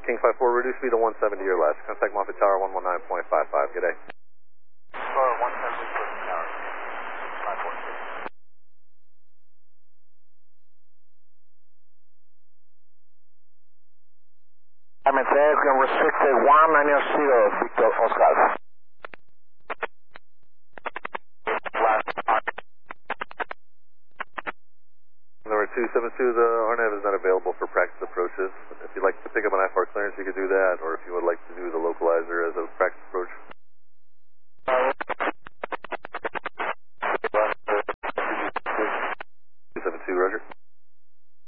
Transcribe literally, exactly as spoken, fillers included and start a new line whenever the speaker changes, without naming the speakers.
King five four, reduce speed to one seventy or less. Contact Moffett Tower one one nine point five five. Good day.
Star one seventy Tower. five four six. I'm in American restricted one nine zero, Victor Oscar.
Number two seven two, the R N A V is not available for practice approaches. If you'd like to pick up an I F R clearance, you could do that, or if you would like to do the localizer as a practice